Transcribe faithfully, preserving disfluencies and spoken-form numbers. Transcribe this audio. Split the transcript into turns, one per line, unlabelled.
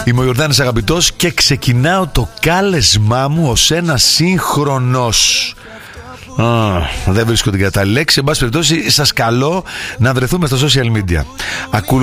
Είμαι ο Ιορδάνης Αγαπητός και ξεκινάω το κάλεσμά μου ως ένα σύγχρονος. Α, δεν βρίσκω την κατάλληλη λέξη. Εν πάση περιπτώσει, σας καλώ να βρεθούμε στα social media.